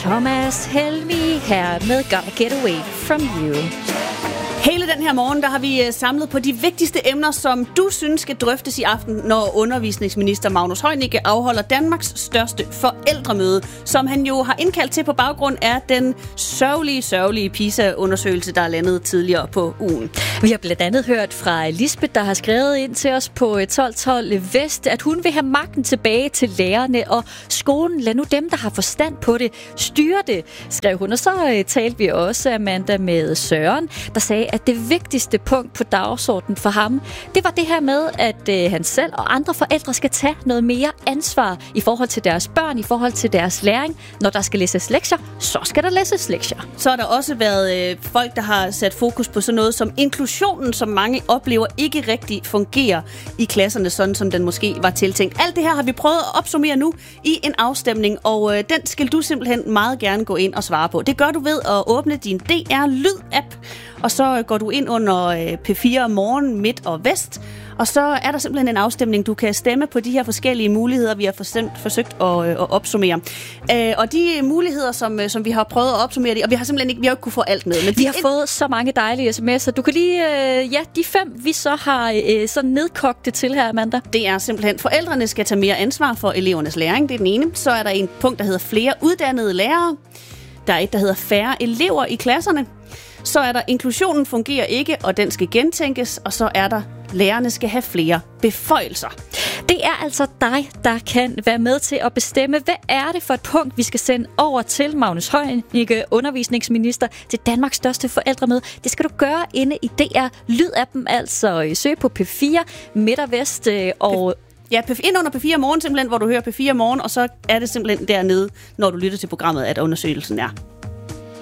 Thomas Helmig her med Gotta Get Away From You. Hele den her morgen, der har vi samlet på de vigtigste emner, som du synes skal drøftes i aften, når undervisningsminister Magnus Heunicke afholder Danmarks største forældremøde, som han jo har indkaldt til på baggrund af den sørgelige PISA-undersøgelse, der er landet tidligere på ugen. Vi har blandt andet hørt fra Lisbeth, der har skrevet ind til os på 1212 Vest, at hun vil have magten tilbage til lærerne og skolen. Lad nu dem, der har forstand på det, styre det, skrev hun. Og så talte vi også, Amanda, med Søren, der sagde, at det vigtigste punkt på dagsordenen for ham, det var det her med, at han selv og andre forældre skal tage noget mere ansvar i forhold til deres børn, i forhold til deres læring. Når der skal læses lektier, så skal der læses lektier. Så har der også været folk, der har sat fokus på sådan noget som inklusionen, som mange oplever ikke rigtig fungerer i klasserne, sådan som den måske var tiltænkt. Alt det her har vi prøvet at opsummere nu i en afstemning, og den skal du simpelthen meget gerne gå ind og svare på. Det gør du ved at åbne din DR Lyd-app, og så går du ind under P4 Morgen, Midt og Vest, og så er der simpelthen en afstemning. Du kan stemme på de her forskellige muligheder, vi har forsøgt at opsummere. Og de muligheder, som vi har prøvet at opsummere, og vi har simpelthen ikke kunne få alt med. Men vi har fået så mange dejlige sms'er. Du kan lige, de 5, vi så har så nedkogt det til her, Amanda. Det er simpelthen, forældrene skal tage mere ansvar for elevernes læring. Det er den ene. Så er der en punkt, der hedder flere uddannede lærere. Der er et, der hedder færre elever i klasserne. Så er der inklusionen fungerer ikke, og den skal gentænkes. Og så er der lærerne skal have flere beføjelser. Det er altså dig, der kan være med til at bestemme, hvad er det for et punkt, vi skal sende over til Magnus Heunicke, undervisningsminister, til Danmarks største forældremøde. Det skal du gøre inde i DR Lyd-appen, altså søg på P4 Midt og Vest og... Ja, ind under P4 Morgen simpelthen, hvor du hører P4 Morgen, og så er det simpelthen dernede, når du lytter til programmet, at undersøgelsen er.